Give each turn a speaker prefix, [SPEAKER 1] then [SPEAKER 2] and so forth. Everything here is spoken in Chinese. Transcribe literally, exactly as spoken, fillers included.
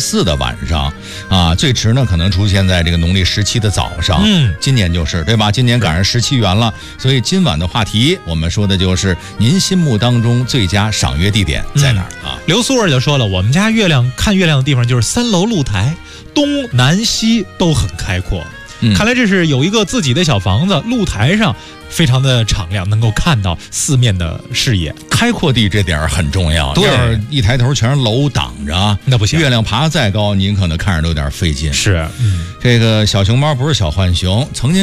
[SPEAKER 1] 四的晚上啊，最迟呢可能出现在这个农历十七的早上。
[SPEAKER 2] 嗯，
[SPEAKER 1] 今年就是对吧？今年赶上十七元了，所以今晚的话题我们说的就是您心目当中最佳赏月地点在哪儿、嗯、啊？
[SPEAKER 2] 刘苏儿就说了，我们家月亮看月亮的地方就是三楼露台，东南西都很开阔。
[SPEAKER 1] 嗯、
[SPEAKER 2] 看来这是有一个自己的小房子，露台上非常的敞亮，能够看到四面的视野。
[SPEAKER 1] 开阔地这点很重要，
[SPEAKER 2] 对，
[SPEAKER 1] 要是一抬头全是楼挡着，
[SPEAKER 2] 那不行。
[SPEAKER 1] 月亮爬再高，您可能看着都有点费劲。
[SPEAKER 2] 是，嗯，
[SPEAKER 1] 这个小熊猫不是小浣熊，曾经